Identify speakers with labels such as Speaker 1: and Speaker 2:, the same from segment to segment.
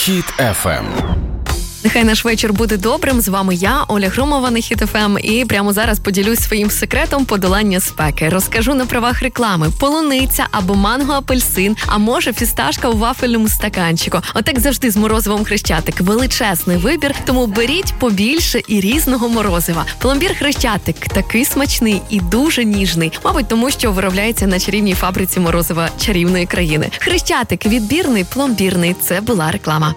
Speaker 1: Хіт FM.
Speaker 2: Нехай наш вечір буде добрим. З вами я, Оля Громова на Хіт FM. І прямо зараз поділюсь своїм секретом подолання спеки. Розкажу на правах реклами. Полуниця або манго-апельсин, а може фісташка у вафельному стаканчику. Отак завжди з морозивом Хрещатик. Величезний вибір, тому беріть побільше і різного морозива. Пломбір Хрещатик такий смачний і дуже ніжний. Мабуть, тому що виробляється на чарівній фабриці морозива чарівної країни. Хрещатик відбірний, пломбірний. Це була реклама.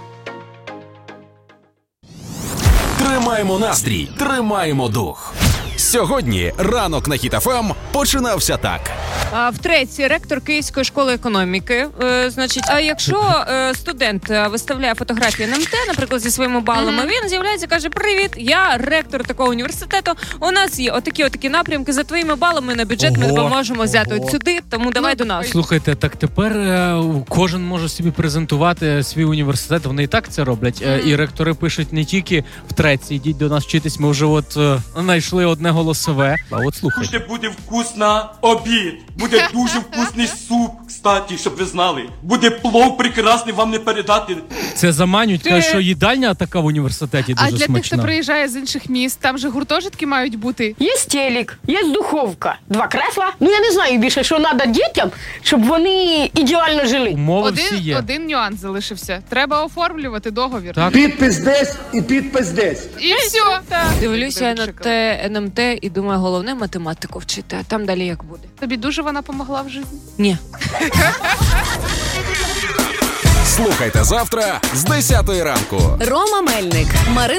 Speaker 1: Тримаємо настрій, тримаємо дух. Сьогодні ранок на Хіт FM починався так.
Speaker 3: Втретє, ректор Київської школи економіки. Якщо студент виставляє фотографії на МТ, наприклад, зі своїми балами, він з'являється і каже: «Привіт, я ректор такого університету, у нас є отакі напрямки, за твоїми балами на бюджет ми допоможемо взяти от сюди, тому давай до нас».
Speaker 4: Слухайте, так тепер кожен може собі презентувати свій університет, вони і так це роблять. І ректори пишуть не тільки втретє, йдіть до нас вчитись, ми вже знайшли одне голосове. А от слухайте.
Speaker 5: Дуже буде вкусно обід. Буде дуже вкусний суп, кстати, щоб ви знали. Буде плов прекрасний, вам не передати.
Speaker 4: Це заманюють, кажуть, що їдальня така в університеті дуже смачна.
Speaker 6: А для тих, хто приїжджає з інших міст, там же гуртожитки мають бути.
Speaker 7: Є телек, є духовка, 2 кресла. Я не знаю більше, що треба дітям, щоб вони ідеально жили.
Speaker 4: Умови всі є.
Speaker 6: Один нюанс залишився. Треба оформлювати договір.
Speaker 4: Так.
Speaker 8: Підпис десь і підпис десь.
Speaker 6: І все.
Speaker 3: Дивлюся на те НМТ і думаю, головне математику вчити, а там далі як буде.
Speaker 6: Тобі дуже вона помогла в житті?
Speaker 3: Ні.
Speaker 1: Слухайте завтра з 10 ранку.
Speaker 2: Рома Мельник, Марина